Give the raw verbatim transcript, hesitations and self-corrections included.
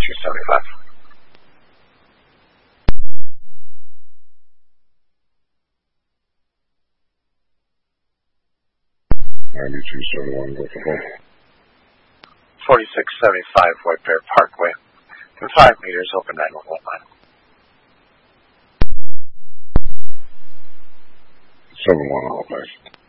ninety-two seventy-five. ninety-two seventy-one, go for home. forty-six seventy-five White Bear Parkway. In five meters, open nine one one line. seven one, all place.